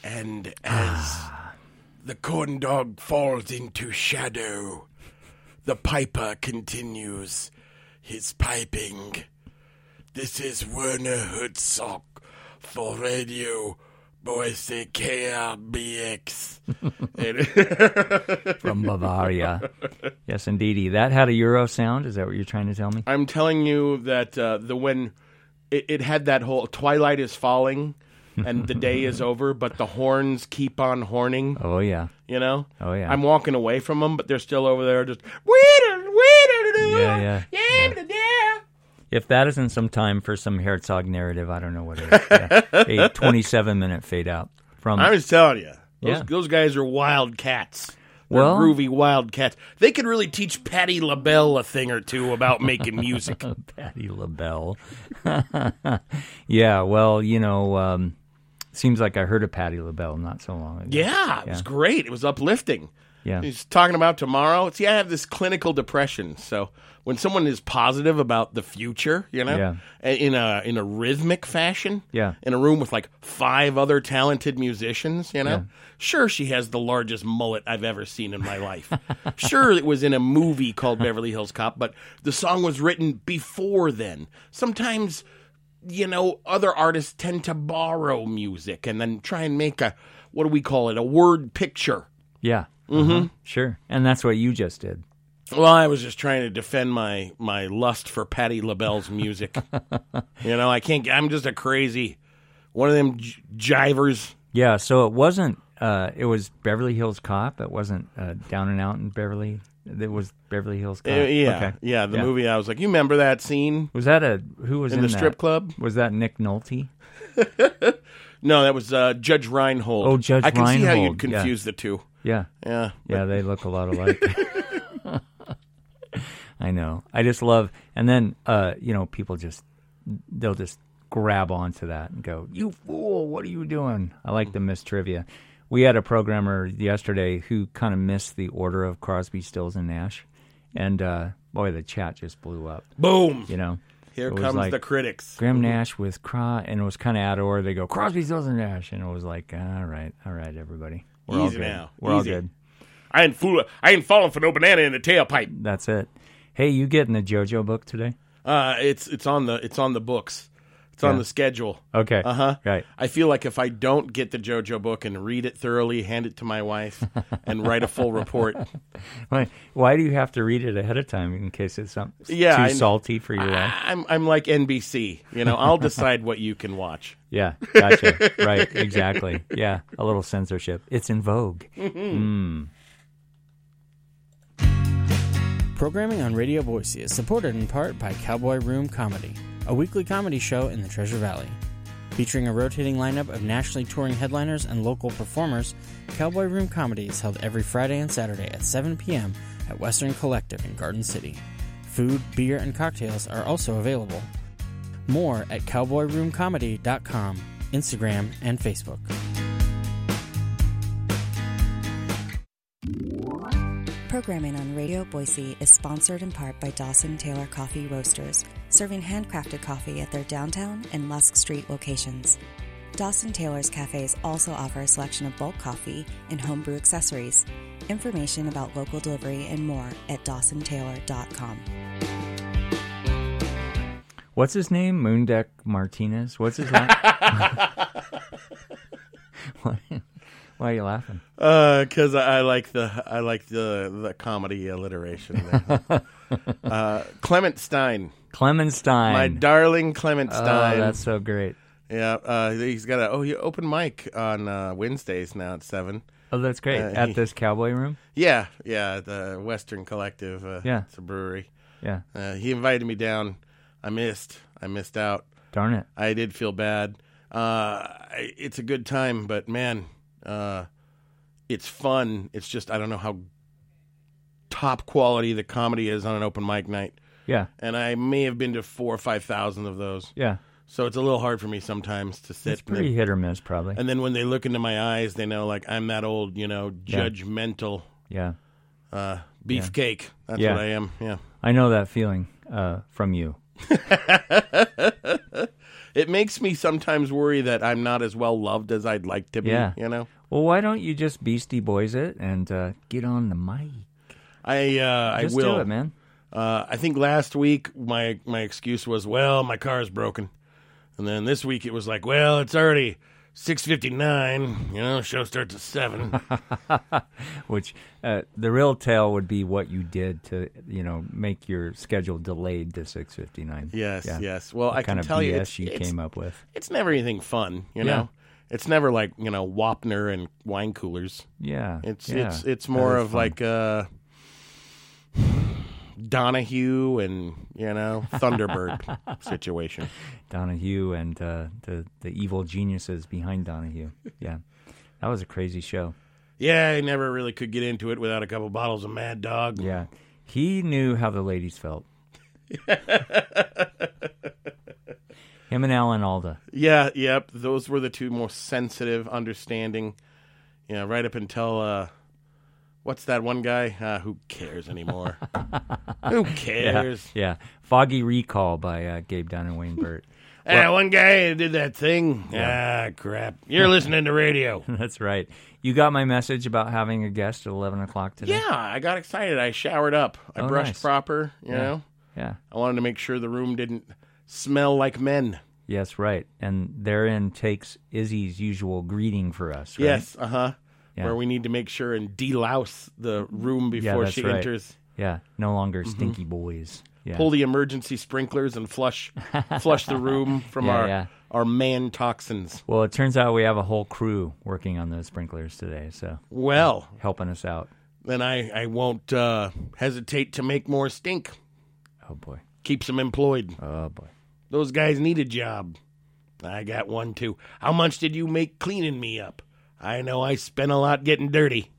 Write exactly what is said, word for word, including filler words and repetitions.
And as the corn dog falls into shadow, the piper continues his piping. This is Werner Herzog for Radio Boise K R B X. From Bavaria. Yes, indeedy. That had a Euro sound? Is that what you're trying to tell me? I'm telling you that uh, the when it, it had that whole twilight is falling and the day is over, but the horns keep on horning. Oh, yeah. You know? Oh, yeah. I'm walking away from them, but they're still over there just... Yeah, yeah. yeah. If that isn't some time for some Herzog narrative, I don't know what it is. Yeah. A twenty-seven minute fade out. From. I'm just telling you. Those, Yeah. those guys are wild cats. They're Well- groovy wild cats. They could really teach Patti LaBelle a thing or two about making music. Patti LaBelle. Yeah, well, you know, um, seems like I heard of Patti LaBelle not so long ago. Yeah, it was Yeah. great. It was uplifting. Yeah. He's talking about tomorrow. See, I have this clinical depression, so when someone is positive about the future, you know, Yeah. in a in a rhythmic fashion, Yeah. in a room with like five other talented musicians, you know, Yeah. sure, she has the largest mullet I've ever seen in my life. Sure, it was in a movie called Beverly Hills Cop, but the song was written before then. Sometimes, you know, other artists tend to borrow music and then try and make a, what do we call it, a word picture. Yeah. Mm-hmm. Sure. And that's what you just did. Well, I was just trying to defend my, my lust for Patti LaBelle's music. You know, I can't. I'm just a crazy one of them j- jivers. Yeah, so it wasn't, uh, it was Beverly Hills Cop. It wasn't uh, Down and Out in Beverly. It was Beverly Hills Cop. Uh, yeah, Okay. yeah. The Yeah. movie. I was like, you remember that scene Was that a, who was in in, the that? strip club? Was that Nick Nolte? No, that was uh, Judge Reinhold. Oh, Judge I can see how Reinhold, you'd confuse the two. Yeah. Yeah, Yeah, they look a lot alike. I know. I just love, and then, uh, you know, people just, they'll just grab onto that and go, you fool, what are you doing? I like the Miss Trivia. We had a programmer yesterday who kind of missed the order of Crosby, Stills, and Nash. And, uh, boy, the chat just blew up, boom. you know. Here It was comes like, the critics. Graham Nash with Cros, and it was kind of out of order. They go, Crosby, Stills, and Nash. And it was like, all right, all right, everybody. We're all Easy good. now. We're Easy. all good. I ain't fool. I ain't falling for no banana in the tailpipe. That's it. Hey, you getting the JoJo book today? Uh, it's it's on the it's on the books. It's on Yeah. the schedule. Okay. Uh huh. Right. I feel like if I don't get the JoJo book and read it thoroughly, hand it to my wife, and write a full report, Why, why do you have to read it ahead of time in case it's some, Yeah, too I- salty for your wife? I, I'm I'm like N B C. You know, I'll decide what you can watch. Yeah, gotcha. Right, exactly. Yeah, a little censorship. It's in vogue. Mm. Programming on Radio Boise is supported in part by Cowboy Room Comedy, a weekly comedy show in the Treasure Valley. Featuring a rotating lineup of nationally touring headliners and local performers, Cowboy Room Comedy is held every Friday and Saturday at seven p.m. at Western Collective in Garden City. Food, beer, and cocktails are also available. More at cowboy room comedy dot com, Instagram, and Facebook. Programming on Radio Boise is sponsored in part by Dawson Taylor Coffee Roasters, serving handcrafted coffee at their downtown and Lusk Street locations. Dawson Taylor's cafes also offer a selection of bulk coffee and homebrew accessories. Information about local delivery and more at dawson taylor dot com. What's his name? Moondeck Martinez? What's his name? Why, why are you laughing? Because uh, I, I like the I like the the comedy alliteration there. uh, Clement Stein, Clement Stein. my darling Clement Oh, Stein. that's so great. Yeah, uh, he's got a oh he open mic on uh, Wednesdays now at seven. Oh, that's great. Uh, At he- this Cowboy Room? Yeah, yeah, the Western Collective. Uh, Yeah. it's a brewery. Yeah. Uh, he invited me down. I missed. I missed out. Darn it. I did feel bad. Uh, I- it's a good time, but man, uh, it's fun. It's just I don't know how top quality the comedy is on an open mic night, Yeah. and I may have been to four or five thousand of those. Yeah. So it's a little hard for me sometimes to sit. It's pretty hit or miss, probably. And then when they look into my eyes, they know like I'm that old, you know, Yeah. judgmental Yeah. uh, beefcake. That's Yeah. what I am. Yeah. I know that feeling uh, from you. it makes me sometimes worry that I'm not as well loved as I'd like to be. Yeah. You know. Well, why don't you just Beastie Boys it and uh, get on the mic? I uh, Just I will. do it, man. Uh, I think last week my my excuse was, well, my car's broken, and then this week it was like, well, it's already six fifty-nine. You know, show starts at seven. Which uh, the real tale would be what you did to, you know, make your schedule delayed to six fifty-nine. Yes, Yeah. yes. Well, What I kind can of tell B S you, it's, you it's, came up with. it's never anything fun. You Yeah. know, it's never like, you know, Wapner and wine coolers. Yeah, It's yeah. it's it's That more is of fun. like uh, Donahue and, you know, Thunderbird situation. Donahue and uh, the the evil geniuses behind Donahue. Yeah, that was a crazy show. Yeah, I never really could get into it without a couple bottles of Mad Dog. Yeah, he knew how the ladies felt. Him and Alan Alda. Yeah, yep. Those were the two most sensitive, understanding. Yeah, right up until uh, what's that one guy? Uh, who cares anymore? Who Yeah, cares? yeah. Foggy Recall by uh, Gabe Dunn and Wayne Burt. Ah, one guy did that thing. Ah, crap. You're listening to radio. That's right. You got my message about having a guest at eleven o'clock today? Yeah, I got excited. I showered up. I Oh, brushed nice. proper. You Yeah. know, Yeah. I wanted to make sure the room didn't smell like men. Yes, right. And therein takes Izzy's usual greeting for us, right? Yes, uh huh. Yeah. Where we need to make sure and delouse the room before that's she right. enters. Yeah. No longer stinky boys. Yeah. Pull the emergency sprinklers and flush flush the room from Yeah, our yeah. our man toxins. Well, it turns out we have a whole crew working on those sprinklers today, so Well, helping us out. then I, I won't uh, hesitate to make more stink. Oh, boy. Keeps them employed. Oh, boy. Those guys need a job. I got one too. How much did you make cleaning me up? I know I spent a lot getting dirty.